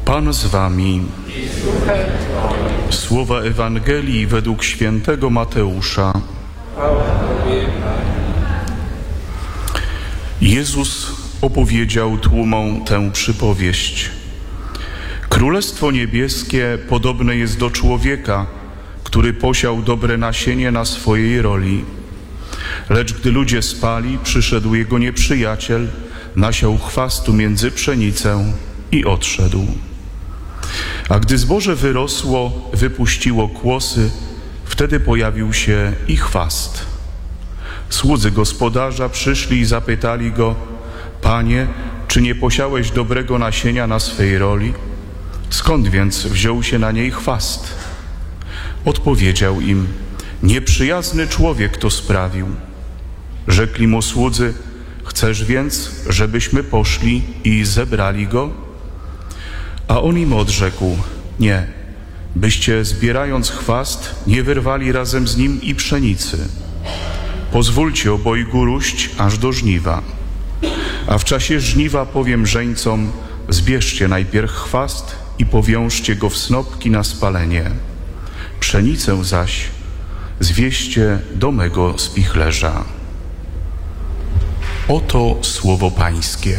Pan z wami. Słowa Ewangelii według świętego Mateusza. Jezus opowiedział tłumom tę przypowieść. Królestwo niebieskie podobne jest do człowieka, który posiał dobre nasienie na swojej roli. Lecz gdy ludzie spali, przyszedł jego nieprzyjaciel, nasiał chwastu między pszenicę i odszedł. A gdy zboże wyrosło, wypuściło kłosy, wtedy pojawił się i chwast. Słudzy gospodarza przyszli i zapytali go: Panie, czy nie posiałeś dobrego nasienia na swej roli? Skąd więc wziął się na niej chwast? Odpowiedział im: nieprzyjazny człowiek to sprawił. Rzekli mu słudzy: chcesz więc, żebyśmy poszli i zebrali go? A on im odrzekł: nie, byście zbierając chwast nie wyrwali razem z nim i pszenicy. Pozwólcie obojgu róść aż do żniwa. A w czasie żniwa powiem żeńcom: zbierzcie najpierw chwast i powiążcie go w snopki na spalenie. Pszenicę zaś zwieźcie do mego spichlerza. Oto słowo Pańskie.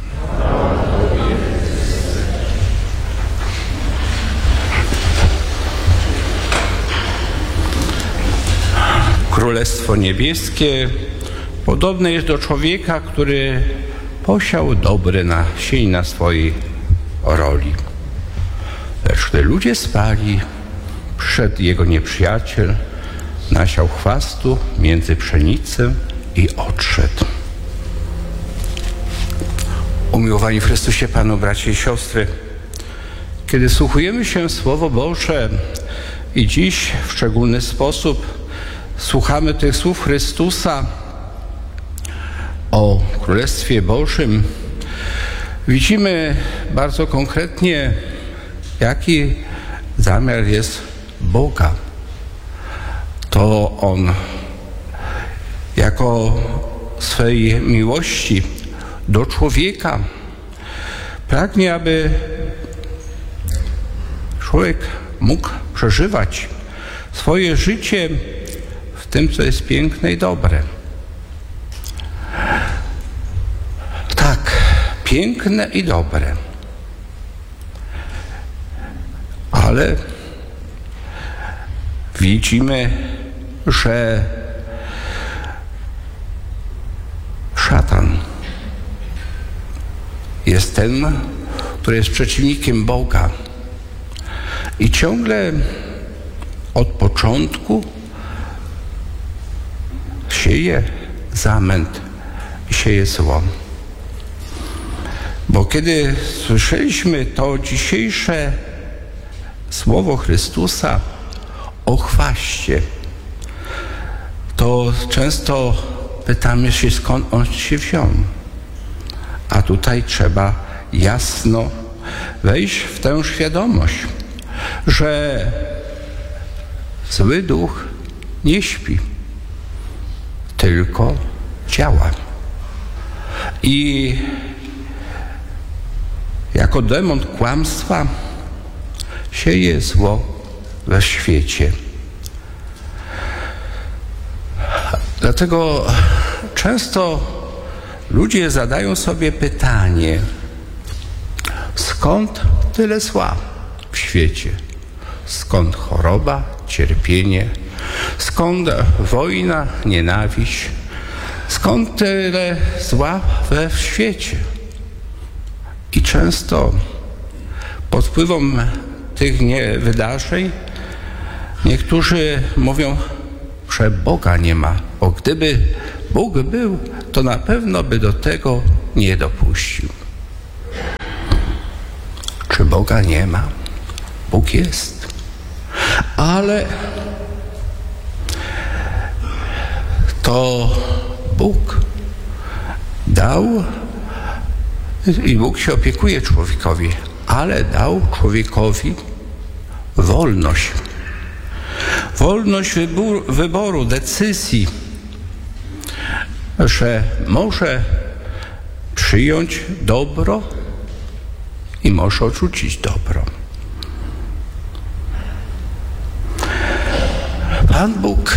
Królestwo niebieskie podobne jest do człowieka, który posiał dobre nasień na swojej roli. Lecz gdy ludzie spali, przyszedł jego nieprzyjaciel, nasiał chwastu między pszenicę i odszedł. Umiłowani w Chrystusie Panu, bracia i siostry, kiedy słuchujemy się Słowo Boże i dziś w szczególny sposób słuchamy tych słów Chrystusa o Królestwie Bożym, widzimy bardzo konkretnie, jaki zamiar jest Boga. To On jako swej miłości do człowieka pragnie, aby człowiek mógł przeżywać swoje życie w tym, co jest piękne i dobre. Tak, piękne i dobre. Ale widzimy, że szatan jest tym, który jest przeciwnikiem Boga i ciągle od początku sieje zamęt i sieje zło. Bo kiedy słyszeliśmy to dzisiejsze słowo Chrystusa o chwaście, to często pytamy się, skąd on się wziął. A tutaj trzeba jasno wejść w tę świadomość, że zły duch nie śpi, tylko działa. I jako demon kłamstwa sieje zło we świecie. Dlatego często ludzie zadają sobie pytanie, skąd tyle zła w świecie? Skąd choroba, cierpienie? Skąd wojna, nienawiść? Skąd tyle zła we świecie? I często pod wpływem tych wydarzeń niektórzy mówią, że Boga nie ma, bo gdyby Bóg był, to na pewno by do tego nie dopuścił. Czy Boga nie ma? Bóg jest. Ale to Bóg dał i Bóg się opiekuje człowiekowi, ale dał człowiekowi wolność. Wolność wyboru, decyzji, że może przyjąć dobro i może odrzucić dobro. Pan Bóg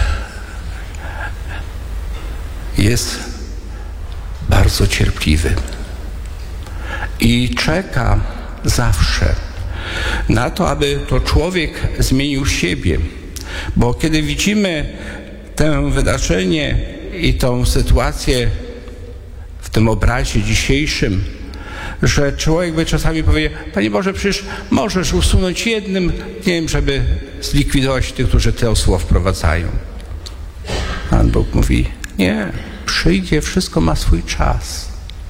jest bardzo cierpliwy i czeka zawsze na to, aby to człowiek zmienił siebie. Bo kiedy widzimy to wydarzenie i tą sytuację w tym obrazie dzisiejszym, że człowiek by czasami powiedział: Panie Boże, przecież możesz usunąć jednym dniem, żeby zlikwidować tych, którzy te osło wprowadzają. Pan Bóg mówi: nie, przyjdzie, wszystko ma swój czas.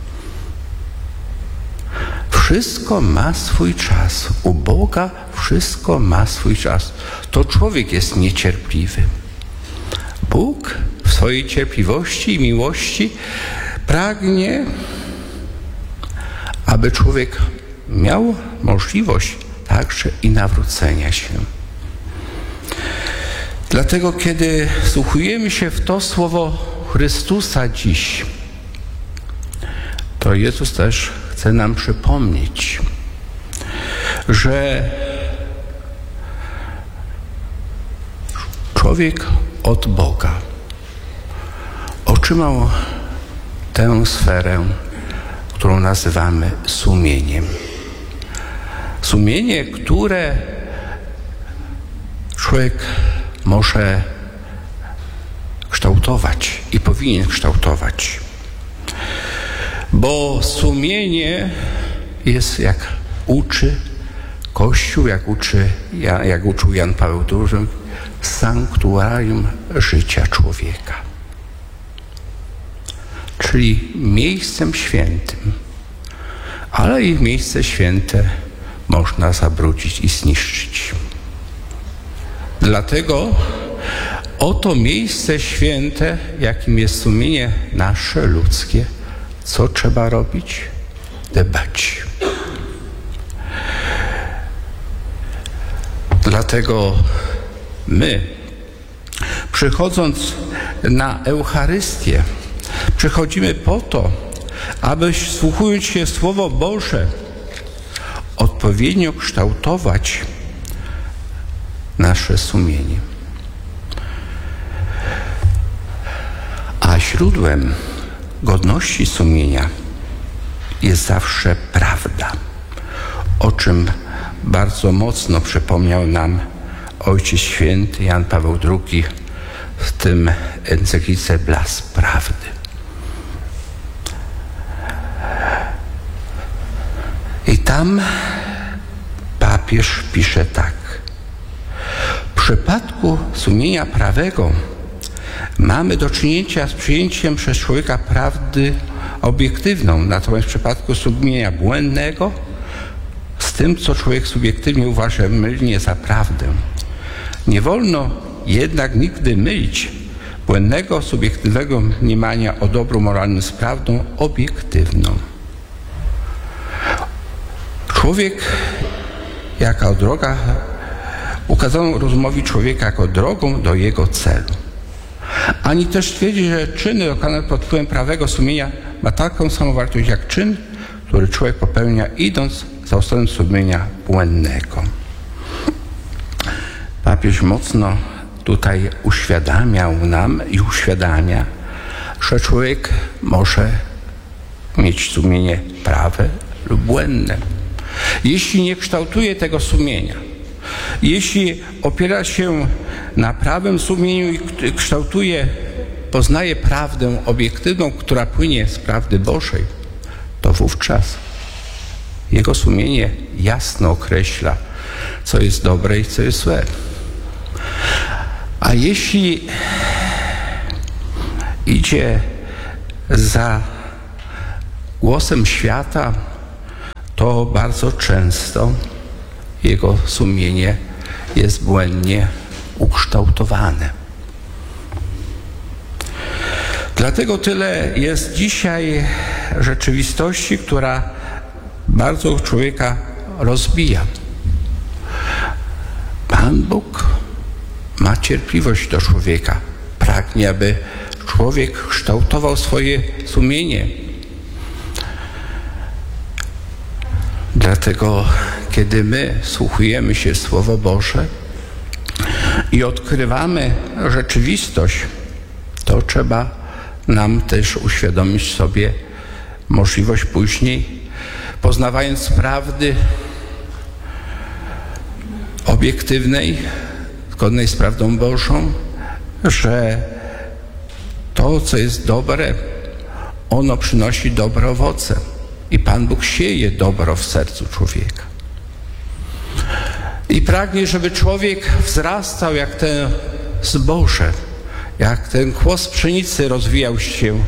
Wszystko ma swój czas. U Boga wszystko ma swój czas. To człowiek jest niecierpliwy. Bóg w swojej cierpliwości i miłości pragnie, aby człowiek miał możliwość także i nawrócenia się. Dlatego, kiedy wsłuchujemy się w to słowo Chrystusa dziś, to Jezus też chce nam przypomnieć, że człowiek od Boga otrzymał tę sferę, którą nazywamy sumieniem. Sumienie, które człowiek może kształtować i powinien kształtować. Bo sumienie jest, jak uczy Kościół, jak uczył Jan Paweł II, sanktuarium życia człowieka. Czyli miejscem świętym. Ale i miejsce święte można zabrudzić i zniszczyć. Dlatego oto miejsce święte, jakim jest sumienie nasze ludzkie, co trzeba robić? Dbać. Dlatego my, przychodząc na Eucharystię, przychodzimy po to, aby, wsłuchując się w Słowo Boże, odpowiednio kształtować nasze sumienie. A źródłem godności sumienia jest zawsze prawda, o czym bardzo mocno przypomniał nam Ojciec Święty Jan Paweł II w tym encyklice Blask Prawdy. I tam papież pisze tak: w przypadku sumienia prawego mamy do czynienia z przyjęciem przez człowieka prawdy obiektywną, natomiast w przypadku sumienia błędnego z tym, co człowiek subiektywnie uważa mylnie za prawdę. Nie wolno jednak nigdy mylić błędnego, subiektywnego mniemania o dobru moralnym z prawdą obiektywną. Człowiek jako droga, ukazano rozumowi człowieka jako drogą do jego celu. Ani też twierdzi, że czyny dokonane pod wpływem prawego sumienia ma taką samą wartość jak czyn, który człowiek popełnia, idąc za ustawą sumienia błędnego. Papież mocno tutaj uświadamiał nam i uświadamia, że człowiek może mieć sumienie prawe lub błędne. Jeśli nie kształtuje tego sumienia, jeśli opiera się na prawym sumieniu i kształtuje, poznaje prawdę obiektywną, która płynie z prawdy Bożej, to wówczas jego sumienie jasno określa, co jest dobre i co jest złe. A jeśli idzie za głosem świata, to bardzo często jego sumienie jest błędnie ukształtowane. Dlatego tyle jest dzisiaj rzeczywistości, która bardzo człowieka rozbija. Pan Bóg ma cierpliwość do człowieka. Pragnie, aby człowiek kształtował swoje sumienie. Dlatego, kiedy my wsłuchujemy się w Słowo Boże i odkrywamy rzeczywistość, to trzeba nam też uświadomić sobie możliwość później, poznawając prawdy obiektywnej, zgodnej z prawdą Bożą, że to, co jest dobre, ono przynosi dobre owoce i Pan Bóg sieje dobro w sercu człowieka. I pragnie, żeby człowiek wzrastał jak ten zboże, jak ten kłos pszenicy rozwijał się.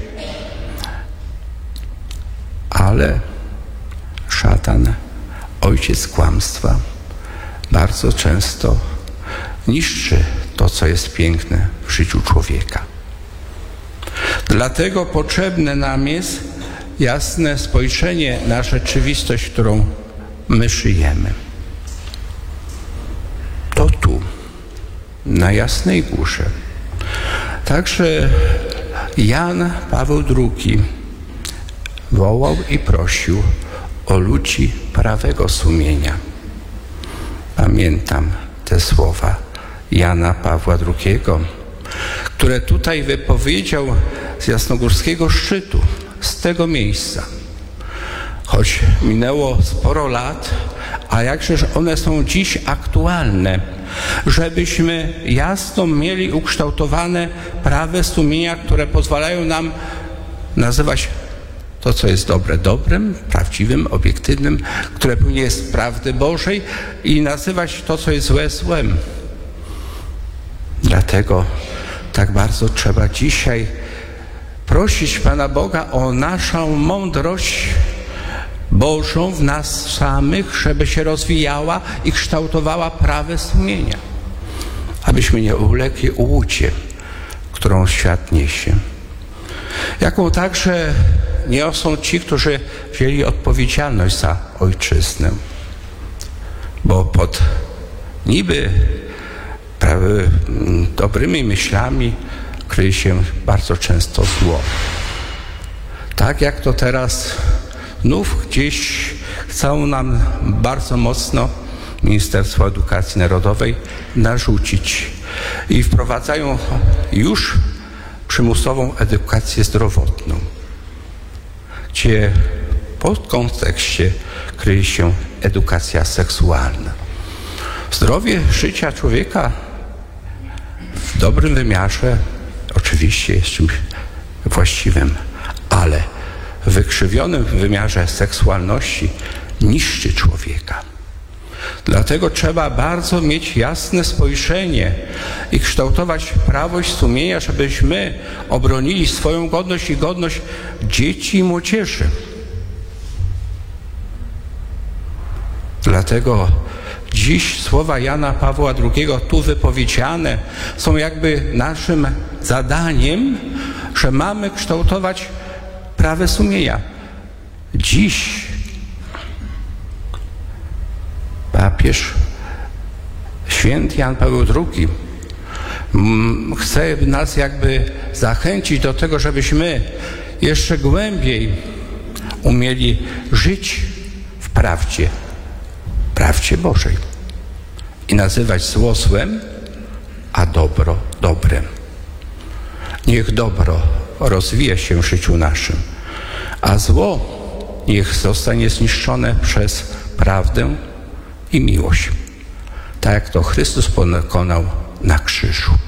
Ale szatan, ojciec kłamstwa, bardzo często niszczy to, co jest piękne w życiu człowieka. Dlatego potrzebne nam jest jasne spojrzenie na rzeczywistość, którą my żyjemy. To tu, na Jasnej Górze. Także Jan Paweł II wołał i prosił o ludzi prawego sumienia. Pamiętam te słowa Jana Pawła II, które tutaj wypowiedział z jasnogórskiego szczytu, z tego miejsca. Choć minęło sporo lat, a jakżeż one są dziś aktualne, żebyśmy jasno mieli ukształtowane prawe sumienia, które pozwalają nam nazywać to, co jest dobre, dobrem, prawdziwym, obiektywnym, które pełni jest prawdy Bożej i nazywać to, co jest złe, złem. Dlatego tak bardzo trzeba dzisiaj prosić Pana Boga o naszą mądrość Bożą w nas samych, żeby się rozwijała i kształtowała prawe sumienia, abyśmy nie ulegli ułudzie, którą świat niesie. Jaką także niosą ci, którzy wzięli odpowiedzialność za ojczyznę, bo pod niby dobrymi myślami kryje się bardzo często zło. Tak jak to teraz znów gdzieś chcą nam bardzo mocno Ministerstwo Edukacji Narodowej narzucić i wprowadzają już przymusową edukację zdrowotną, gdzie w podkontekście kryje się edukacja seksualna. Zdrowie życia człowieka w dobrym wymiarze oczywiście jest czymś właściwym, ale w wykrzywionym wymiarze seksualności niszczy człowieka. Dlatego trzeba bardzo mieć jasne spojrzenie i kształtować prawość sumienia, żebyśmy obronili swoją godność i godność dzieci i młodzieży. Dlatego dziś słowa Jana Pawła II tu wypowiedziane są jakby naszym zadaniem, że mamy kształtować prawe sumienia. Dziś papież święty Jan Paweł II chce nas jakby zachęcić do tego, żebyśmy jeszcze głębiej umieli żyć w prawdzie Bożej i nazywać zło złem, a dobro dobrem. Niech dobro rozwija się w życiu naszym, a zło niech zostanie zniszczone przez prawdę i miłość, tak jak to Chrystus pokonał na krzyżu.